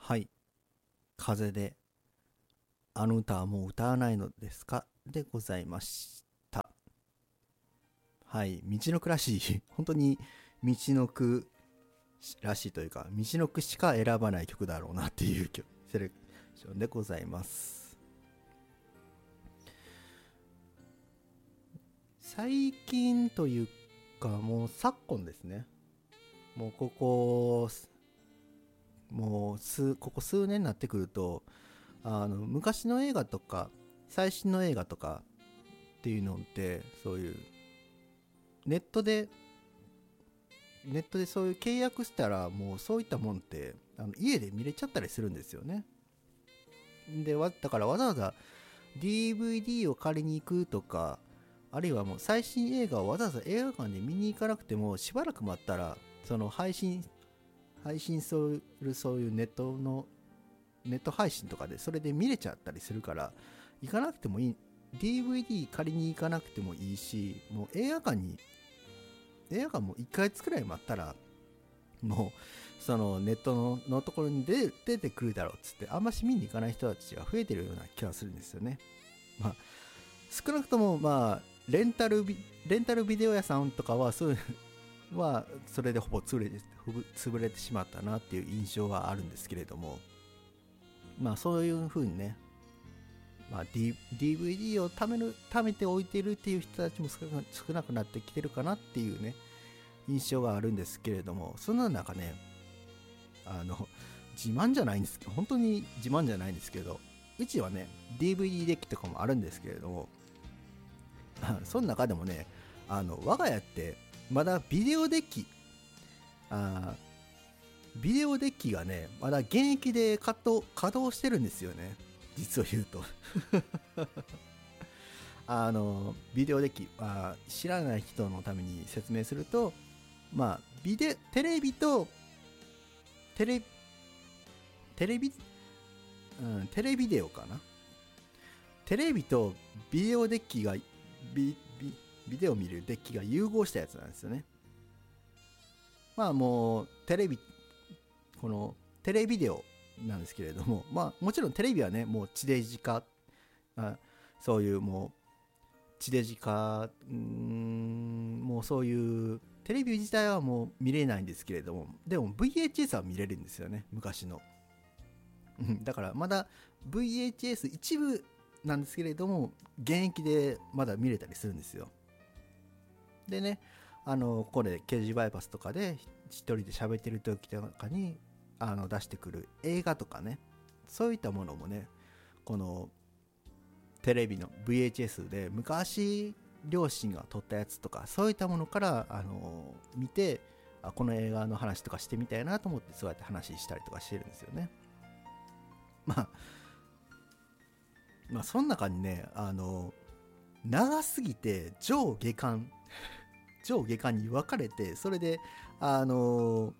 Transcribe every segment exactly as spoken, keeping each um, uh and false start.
はい。風で、あの歌はもう歌わないのですかでございました。はい。道のくらしい、本当に道のくらしいというか、道のくしか選ばない曲だろうなっていう曲セレクションでございます。最近というか、もう昨今ですね。もうここ、もう数、ここ数年になってくると、あの昔の映画とか最新の映画とかっていうのってそういうネットでネットでそういう契約したらもうそういったもんってあの家で見れちゃったりするんですよね。でわだからわざわざ ディーブイディー を借りに行くとか、あるいはもう最新映画をわざわざ映画館で見に行かなくてもしばらく待ったらその配信配信するそういうネットのネット配信とかでそれで見れちゃったりするから、行かなくてもいい、 ディーブイディー 借りに行かなくてもいいし、もう映画館に映画館もいっかげつくらい待ったらもうそのネット の, のところに出出てくるだろうっつって、あんまし見に行かない人たちが増えてるような気がするんですよね。まあ少なくともまあレンタルビレンタルビデオ屋さんとかはそういうはそれでほぼ潰れて潰れてしまったなっていう印象はあるんですけれども、まあそういう風にね、まあ、D、ディーブイディー を貯める貯めておいてるっていう人たちも少な少なくなってきてるかなっていうね印象があるんですけれども、そんな中ね、あの自慢じゃないんですけど、本当に自慢じゃないんですけど、うちはね ディーブイディー デッキとかもあるんですけれども、その中でもね、あの我が家ってまだビデオデッキあビデオデッキがねまだ現役で稼働稼働してるんですよね、実を言うと。あのビデオデッキ、あ知らない人のために説明すると、まあビデテレビとテレテレビ、うん、テレビデオかな、テレビとビデオデッキがビビビデオ見るデッキが融合したやつなんですよね。まあもうテレビこのテレビデオなんですけれども、まあもちろんテレビはねもう地デジ化、あそういうもう地デジ化、うーんもうそういうテレビ自体はもう見れないんですけれども、でも ブイエイチエス は見れるんですよね、昔の。だからまだ ブイエイチエス 一部なんですけれども現役でまだ見れたりするんですよ。でね、あのこれ掲示バイパスとかで一人で喋ってる時とかにあの出してくる映画とかね、そういったものもね、このテレビの ブイエイチエス で昔両親が撮ったやつとかそういったものからあの見て、あこの映画の話とかしてみたいなと思ってそうやって話したりとかしてるんですよね。まあまあその中にね、あの長すぎて上下巻上下巻に分かれて、それであの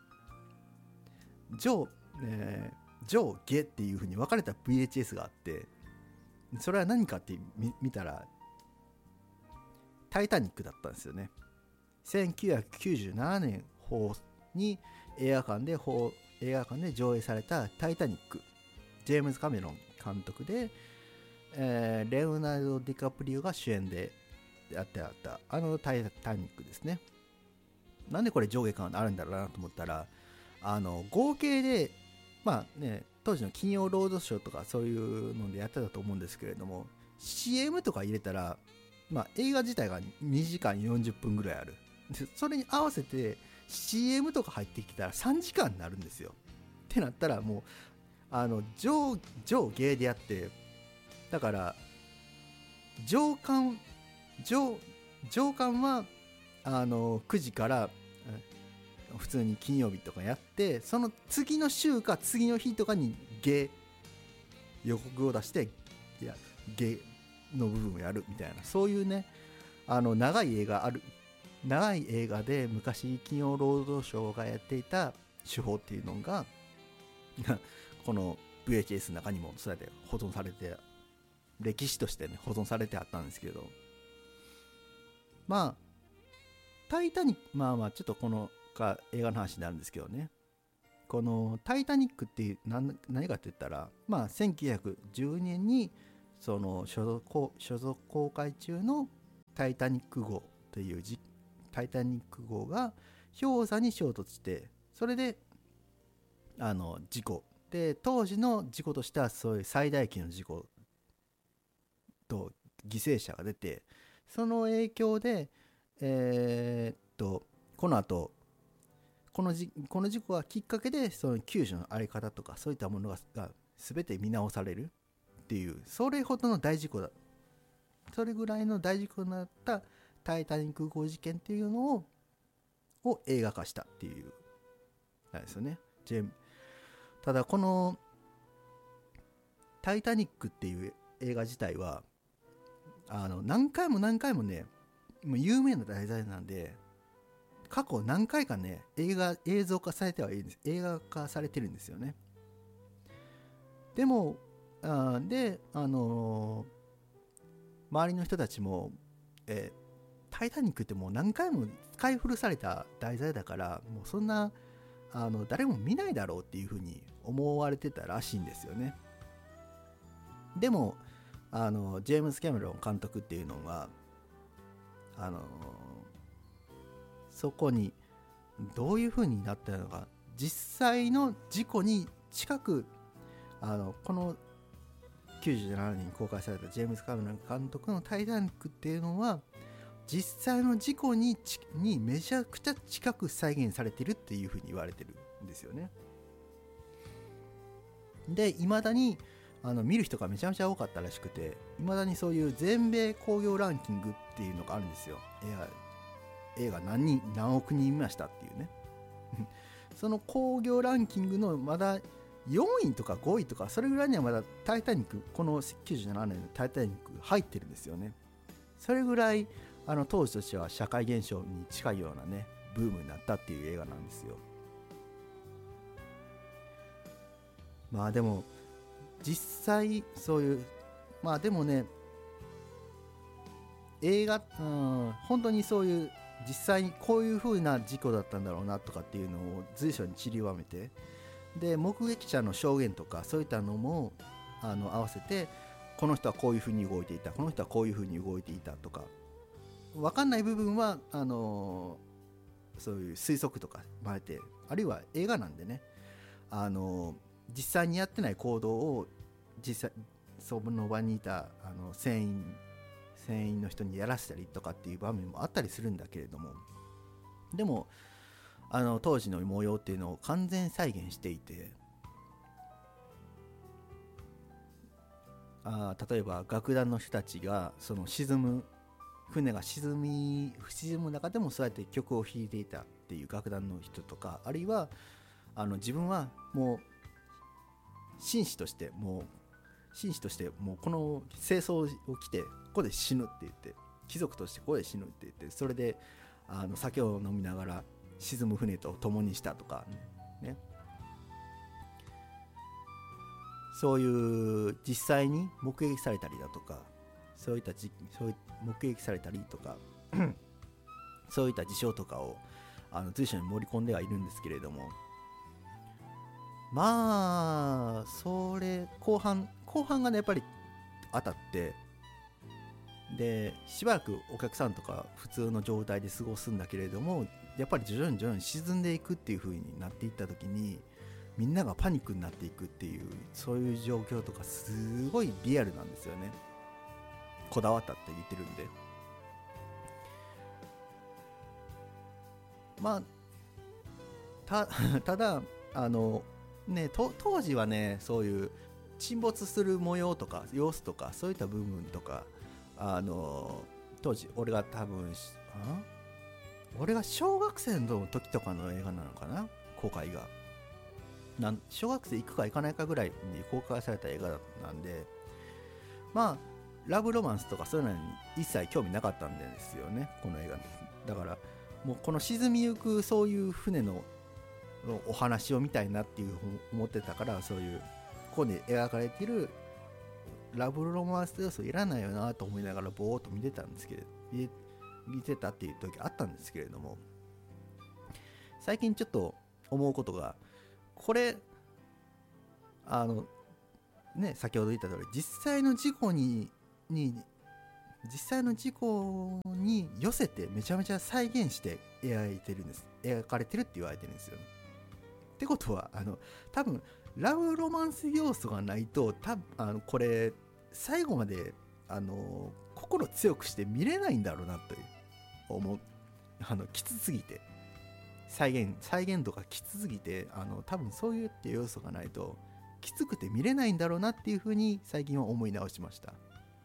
上、えー上下っていう風に分かれた ブイエイチエス があって、それは何かって見たらタイタニックだったんですよね。せんきゅうひゃくきゅうじゅうななねん放に映画館で放映画館で上映されたタイタニック、ジェームズ・カメロン監督で、えーレオナルド・ディカプリオが主演でやってあったあのタイタニックですね。なんでこれ上下巻あるんだろうなと思ったら、あの合計でまあね、当時の金曜ロードショーとかそういうのでやってたと思うんですけれども、 シーエム とか入れたら、まあ、映画自体がにじかんよんじゅっぷんぐらいある。でそれに合わせて シーエム とか入ってきたらさんじかんになるんですよ。ってなったらもうあの上上下でやって、だから上巻上上巻はあのくじから普通に金曜日とかやって、その次の週か次の日とかにゲ予告を出して、いやゲの部分をやるみたいな、そういうね、あの長い映画ある長い映画で昔金曜ロードショーがやっていた手法っていうのがこの ブイエイチエス の中にもそうやって保存されて、歴史としてね保存されてあったんですけど、まあタイタニック、まあまあちょっとこのか映画の話になるんですけどね、 このタイタニックって何何かって言ったら、まあ、せんきゅうひゃくじゅうねんにその所属所属公開中のタイタニック号というじタイタニック号が氷山に衝突して、それであの事故で、当時の事故としてはそういう最大級の事故と犠牲者が出て、その影響でえー、っとこの後このじこの事故がきっかけでその救助の在り方とかそういったものがが全て見直されるっていう、それほどの大事故だそれぐらいの大事故になったタイタニック号事件っていうのをを映画化したっていうなんですよね。ただこのタイタニックっていう映画自体はあの何回も何回もね、もう有名な題材なんで、過去何回かね映画映像化されてはいるんです。映画化されてるんですよね。でもあであのー周りの人たちも、えータイタニックってもう何回も使い古された題材だから、もうそんなあの誰も見ないだろうっていうふうに思われてたらしいんですよね。でもあのジェームス・キャメロン監督っていうのはあのそこにどういうふうになったのか、実際の事故に近くあのこのきゅうじゅうななねんに公開されたジェームス・キャメロン監督のタイタニックっていうのは実際の事故 に, にめちゃくちゃ近く再現されてるっていうふうに言われてるんですよね。でいまだにあの見る人がめちゃめちゃ多かったらしくて、いまだにそういう全米興行ランキングっていうのがあるんですよ。映画映画 何, 人何億人見ましたっていうねその興行ランキングのまだよんいとかごいとかそれぐらいにはまだタイタニック、このきゅうじゅうななねんのタイタニック入ってるんですよね。それぐらいあの当時としては社会現象に近いようなねブームになったっていう映画なんですよ。まあでも実際そういうまあでもね映画、うん、本当にそういう実際にこういう風な事故だったんだろうなとかっていうのを随所に散りばめて、で目撃者の証言とかそういったのもあの合わせて、この人はこういう風に動いていた、この人はこういう風に動いていたとか、分かんない部分はあのそういう推測とかもあえて、あるいは映画なんでね、あの実際にやってない行動を実際その場にいたあの船員船員の人にやらせたりとかっていう場面もあったりするんだけれども、でもあの当時の模様っていうのを完全再現していて、あ例えば楽団の人たちがその沈む船が沈み沈む中でもそうやって曲を弾いていたっていう楽団の人とか、あるいはあの自分はもう紳士としてもう紳士としてもうこの清掃を着てここで死ぬって言って、貴族としてここで死ぬって言って、それであの酒を飲みながら沈む船と共にしたとかね、そういう実際に目撃されたりだとか、そういったじそうい目撃されたりとかそういった事象とかをあの随所に盛り込んではいるんですけれども、まあそれ後半後半がねやっぱり当たって、でしばらくお客さんとか普通の状態で過ごすんだけれども、やっぱり徐々に徐々に沈んでいくっていう風になっていった時に、みんながパニックになっていくっていう、そういう状況とかすごいリアルなんですよね。こだわったって言ってるんで、まあ た, ただあのねと当時はねそういう沈没する模様とか様子とかそういった部分とか、あの当時俺が多分あ俺が小学生の時とかの映画なのかな、公開がなん小学生行くか行かないかぐらいに公開された映画なんで、まあラブロマンスとかそういうのに一切興味なかったんですよね、この映画。だからもうこの沈みゆくそういう船のお話を見たいなっていう思ってたから、そういうここで描かれているラブロマンス要素いらないよなと思いながらぼーっと見てたんですけど見見てたっていう時あったんですけれども、最近ちょっと思うことが、 これあのね先ほど言った通り実際の事故にに実際の事故に寄せてめちゃめちゃ再現して描いてるんです描かれてるって言われてるんですよ。ってことはあの多分ラブロマンス要素がないと多分あのこれ最後まであの心強くして見れないんだろうなという思う。あのきつすぎて再現再現度がきつすぎてあの多分そういうって要素がないときつくて見れないんだろうなっていうふうに最近は思い直しました。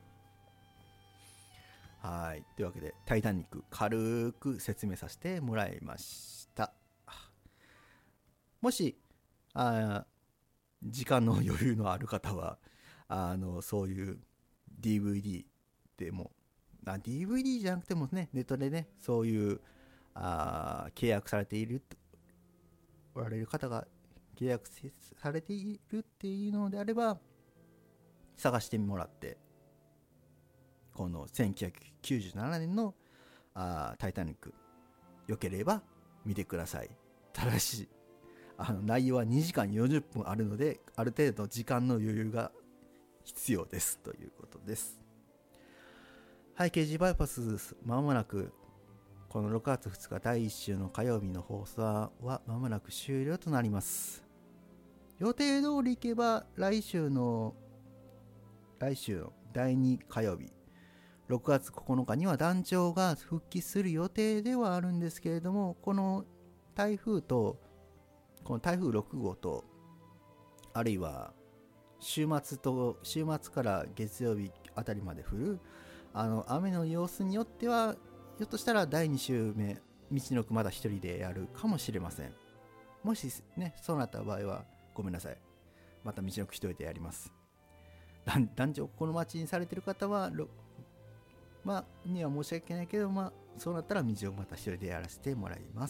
はい、というわけでタイタニック軽く説明させてもらいました。もしあ時間の余裕のある方はあのそういう ディーブイディー でもあ ディーブイディー じゃなくてもねネットでねそういうあ契約されているとおられる方が契約されているっていうのであれば探してもらってこのせんきゅうひゃくきゅうじゅうななねんのあタイタニックよければ見てください。ただしあの内容はにじかんよんじゅっぷんあるのである程度時間の余裕が必要ですということです。はい、ケージバイパスまもなくこのろくがつふつかだいいっ週の火曜日の放送はまもなく終了となります。予定通りいけば来週の来週のだいに火曜日ろくがつここのかには団長が復帰する予定ではあるんですけれども、この台風とこの台風ろく号とあるいは週末と週末から月曜日あたりまで降るあの雨の様子によってはひょっとしたらだいに週目道のくまだ一人でやるかもしれません。もしねそうなった場合はごめんなさい、また道のく一人でやります。団長この町にされてる方はまあには申し訳ないけど、まあそうなったら道をまた一人でやらせてもらいます。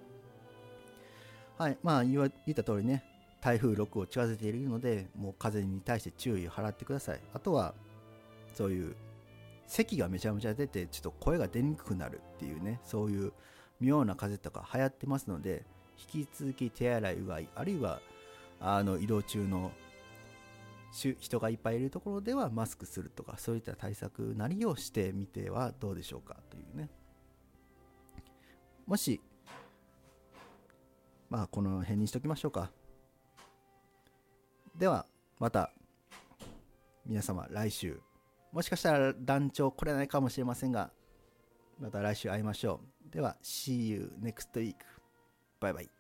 はい、まあ言わ言った通りね台風ろく号近づいているのでもう風に対して注意を払ってください。あとはそういう咳がめちゃめちゃ出てちょっと声が出にくくなるっていうねそういう妙な風邪とか流行ってますので引き続き手洗いうがいあるいはあの移動中の人がいっぱいいるところではマスクするとかそういった対策なりをしてみてはどうでしょうかというね。もしまあこの辺にしときましょうか。ではまた皆様来週もしかしたら団長来れないかもしれませんがまた来週会いましょう。では See you next week. バイバイ。